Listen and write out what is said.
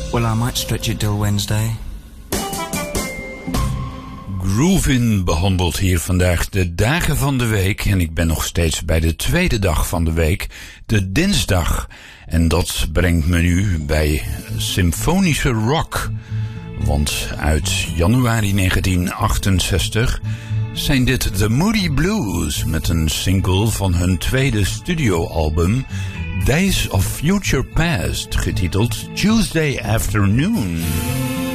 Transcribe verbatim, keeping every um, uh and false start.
Well, I might stretch it till Wednesday. Groovin behandelt hier vandaag de dagen van de week en ik ben nog steeds bij de tweede dag van de week, de dinsdag. En dat brengt me nu bij symfonische rock. Want uit januari negentien achtenzestig zijn dit The Moody Blues met een single van hun tweede studioalbum Days of Future Past, getiteld Tuesday Afternoon.